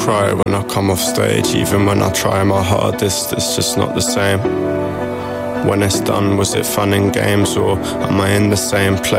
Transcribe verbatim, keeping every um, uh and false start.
cry when I come off stage. Even when I try my hardest, it's just not the same. When it's done, was it fun and games, or am I in the same place